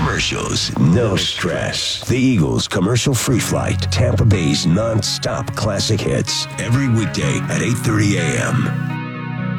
commercials, no stress. The Eagles Commercial Free Flight, Tampa Bay's non-stop classic hits. Every weekday at 8:30 a.m.